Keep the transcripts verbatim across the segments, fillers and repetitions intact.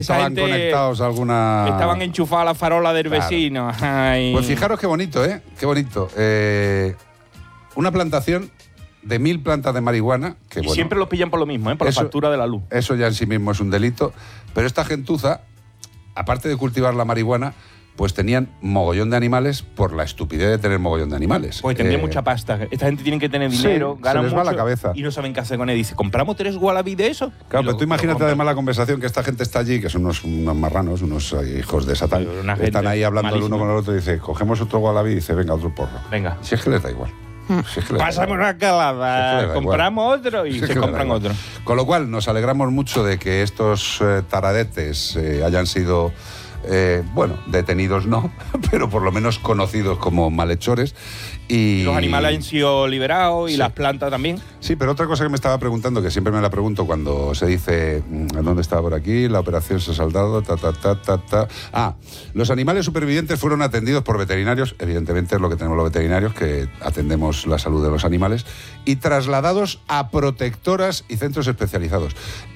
Estaban gente, conectados a alguna... Estaban enchufados a la farola del Claro. vecino. Ay. Pues fijaros qué bonito, ¿eh? Qué bonito. Eh, una plantación de mil plantas de marihuana. Que, y bueno, siempre los pillan por lo mismo, ¿eh? Por eso- la factura de la luz. Eso ya en sí mismo es un delito. Pero esta gentuza, aparte de cultivar la marihuana, pues tenían mogollón de animales por la estupidez de tener mogollón de animales. Pues tendría Eh, mucha pasta. Esta gente tiene que tener sí, dinero, se ganan les va mucho la cabeza. y no saben qué hacer con él. Dice, ¿compramos tres wallabies de eso? Claro, Y pero lo- tú lo imagínate compran. además la conversación que esta gente está allí, que son unos, unos marranos, unos eh, hijos de Satán. Pero una Están gente ahí hablando el malísima. uno con el otro y dice, cogemos otro wallaby y dice, venga, otro porro. Venga. Si es que les da igual. Si es que les da Pásame igual. una Si es que les calada, da igual. compramos otro y Si es se que les da compran igual. otro. Con lo cual, nos alegramos mucho de que estos eh, taradetes eh, hayan sido, eh, bueno, detenidos no, pero por lo menos conocidos como malhechores. Y Los animales han sido liberados y Sí. las plantas también. Sí, pero otra cosa que me estaba preguntando, que siempre me la pregunto cuando se dice, mm, ¿dónde estaba por aquí? La operación se ha saldado, ta, ta, ta, ta, ta. Ah, los animales supervivientes fueron atendidos por veterinarios, evidentemente es lo que tenemos los veterinarios, que atendemos la salud de los animales, y trasladados a protectoras y centros especializados.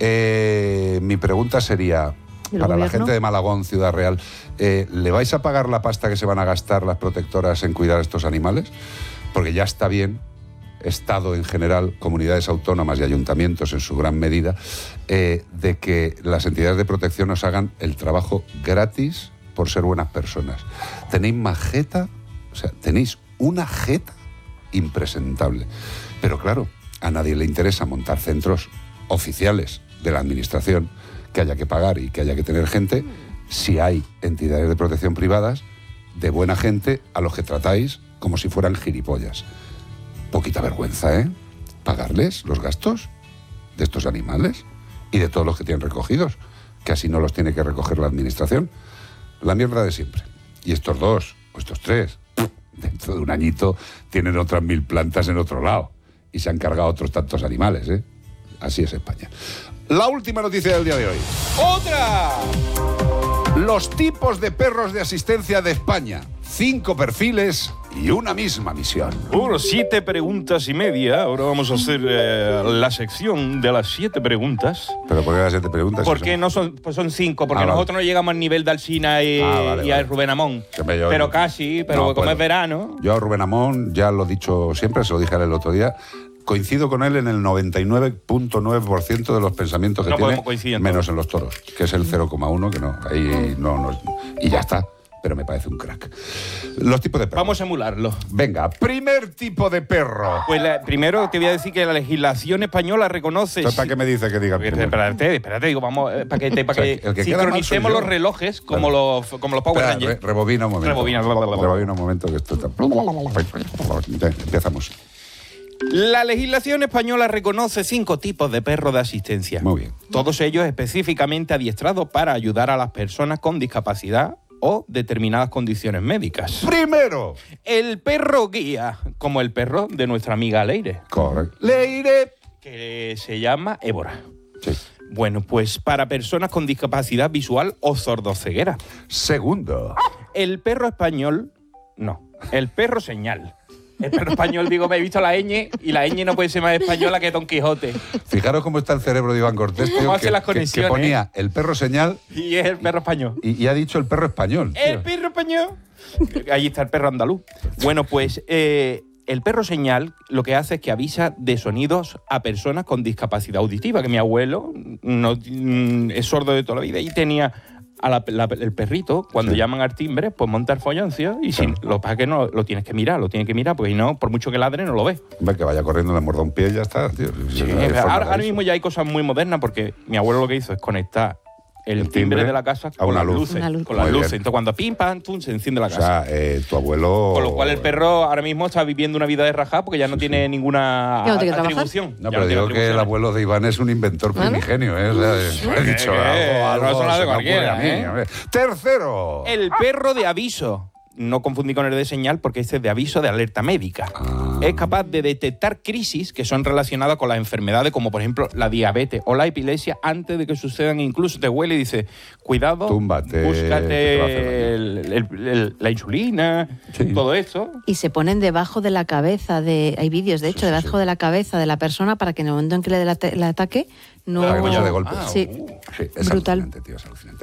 Eh, mi pregunta sería, ¿Y el para la gobierno? gente de Malagón, Ciudad Real, eh, ¿le vais a pagar la pasta que se van a gastar las protectoras en cuidar a estos animales? Porque ya está bien, Estado en general, comunidades autónomas y ayuntamientos en su gran medida, eh, de que las entidades de protección os hagan el trabajo gratis por ser buenas personas. Tenéis más jeta, o sea, tenéis una jeta impresentable. Pero claro, a nadie le interesa montar centros oficiales de la administración que haya que pagar y que haya que tener gente si hay entidades de protección privadas de buena gente a los que tratáis como si fueran gilipollas. Poquita vergüenza, ¿eh? Pagarles los gastos de estos animales y de todos los que tienen recogidos, que así no los tiene que recoger la administración. La mierda de siempre. Y estos dos, o estos tres, dentro de un añito tienen otras mil plantas en otro lado y se han cargado otros tantos animales, ¿eh? Así es España. La última noticia del día de hoy. ¡Otra! Los tipos de perros de asistencia de España. Cinco perfiles y una misma misión. Bueno, siete preguntas y media. Ahora vamos a hacer eh, la sección de las siete preguntas. Pero ¿por qué las siete preguntas? ¿Por qué no son? Pues son cinco, porque Ah, vale. nosotros no llegamos al nivel de Alsina y, Ah, vale, y a vale. Rubén Amón. Siempre yo- Pero casi, pero No, como puedo. es verano. Yo a Rubén Amón, ya lo he dicho siempre, se lo dije a él el otro día, coincido con él en el noventa y nueve punto nueve por ciento de los pensamientos que No tiene, podemos coincidir en menos todo. en los toros, que es el cero coma uno, que no, ahí no, no, y ya está, pero me parece un crack. Los tipos de perros. Vamos a emularlo. Venga, primer tipo de perro. Pues la- primero te voy a decir que la legislación española reconoce. Entonces, ¿para qué me dice que diga Porque, primero? espérate, espérate, digo, vamos, eh, para que, te- para O sea, que, el que queda mal soy sincronicemos yo. los relojes como, Claro. los, como los Power Espera, Rangers. re- rebobina un momento. Rebobina, bla, bla, bla, bla. Rebobina un momento que esto está... Ya, empezamos. La legislación española reconoce cinco tipos de perros de asistencia. Muy bien. Todos ellos específicamente adiestrados para ayudar a las personas con discapacidad o determinadas condiciones médicas. Primero. El perro guía, como el perro de nuestra amiga Leire, Correcto. Leire. que se llama Évora. Sí. Bueno, pues para personas con discapacidad visual o sordoceguera. Segundo. El perro español, no, el perro señal. El perro español, digo, me he visto la ñ y la ñ no puede ser más española que Don Quijote. Fijaros cómo está el cerebro de Iván Cortés, tío, ¿Cómo hace que, las que- conexiones, que ponía el perro señal Y es el perro español. y, y ha dicho el perro español. tío. El perro español. Allí está el perro andaluz. Bueno, pues eh, el perro señal lo que hace es que avisa de sonidos a personas con discapacidad auditiva, que mi abuelo no, mm, es sordo de toda la vida y tenía a la- la- el perrito, cuando Sí. llaman al timbre, pues monta el folloncio y si, Claro. lo que pasa es que no, lo tienes que mirar, lo tienes que mirar, porque si no, por mucho que ladre, no lo ves. Hombre, que vaya corriendo, le muerda un pie y ya está, tío. Sí, No hay forma ahora, de ahora eso. mismo ya hay cosas muy modernas porque mi abuelo lo que hizo es conectar el, El timbre, timbre de la casa a con una las luz. luces. Una luz. Con las Muy luces. bien. Entonces cuando pim, pam, tum, se enciende la O casa. sea, eh, tu abuelo... Con lo cual el perro ahora mismo está viviendo una vida de rajá porque ya no tiene ninguna Ya no tiene que trabajar. atribución. No, Ya pero tiene digo que el atribuciones. abuelo de Iván es un inventor Claro. primigenio, ¿eh? O sea, he dicho que- algo, algo no es una de se me cualquiera, ocurre a mí, ¿eh? a ver. Tercero. El perro de aviso. No confundí con el de señal porque este es de aviso de alerta médica. Ah. Es capaz de detectar crisis que son relacionadas con las enfermedades como por ejemplo la diabetes o la epilepsia antes de que sucedan. Incluso te huele y dice, cuidado, Túmbate, que te va a hacer búscate daño. el- el- el- la insulina, Sí. todo esto. Y se ponen debajo de la cabeza de... Hay vídeos, de Sí, hecho, sí, debajo sí. de la cabeza de la persona para que en el momento en que le dé el ata- el ataque no... Para que no se dé golpes. Ah, Sí. uh. Sí, es Brutal. alucinante, tío, es alucinante.